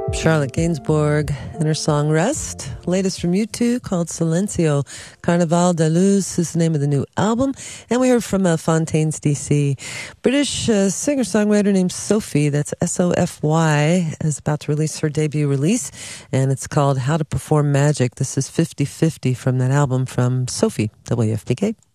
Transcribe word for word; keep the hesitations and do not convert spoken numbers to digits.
Charlotte Gainsbourg and her song Rest. Latest from U two called Silencio. Carnaval de Luz is the name of the new album. And we heard from uh, Fontaines, D C. British uh, singer-songwriter named Sophie, that's S O F Y, is about to release her debut release. And it's called How to Perform Magic. This is fifty fifty from that album from Sophie, W F P K.